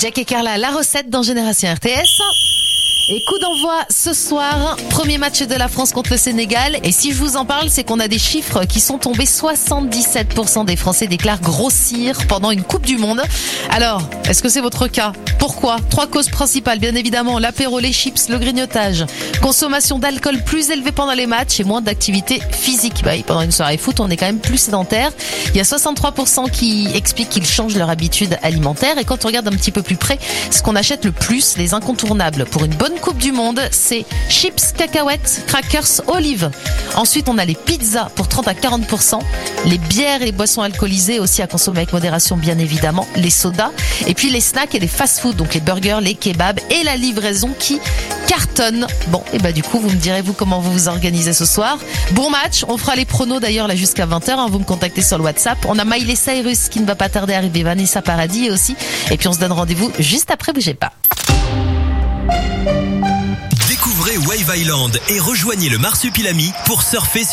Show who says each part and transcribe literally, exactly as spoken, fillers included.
Speaker 1: Jack et Carla, la recette dans Génération R T S. Et coup d'envoi ce soir, premier match de la France contre le Sénégal. Et si je vous en parle, c'est qu'on a des chiffres qui sont tombés. soixante-dix-sept pour cent des Français déclarent grossir pendant une Coupe du Monde. Alors, est-ce que c'est votre cas? Pourquoi? Trois causes principales, bien évidemment. L'apéro, les chips, le grignotage. Consommation d'alcool plus élevée pendant les matchs et moins d'activité physique. Bah, pendant une soirée foot, on est quand même plus sédentaire. Il y a soixante-trois pour cent qui expliquent qu'ils changent leur habitude alimentaire. Et quand on regarde un petit peu plus près, ce qu'on achète le plus, les incontournables pour une bonne Coupe du Monde, c'est chips, cacahuètes, crackers, olives. Ensuite, on a les pizzas pour trente à quarante pour cent, les bières et les boissons alcoolisées aussi à consommer avec modération, bien évidemment, les sodas, et puis les snacks et les fast-food, donc les burgers, les kebabs et la livraison qui cartonne. Bon, et bah du coup, vous me direz vous comment vous vous organisez ce soir. Bon match, on fera les pronos d'ailleurs là jusqu'à vingt heures, hein, vous me contactez sur le WhatsApp. On a Miley Cyrus qui ne va pas tarder à arriver, Vanessa Paradis aussi, et puis on se donne rendez-vous juste après, bougez pas.
Speaker 2: Découvrez Wave Island et rejoignez le Marsupilami pour surfer sur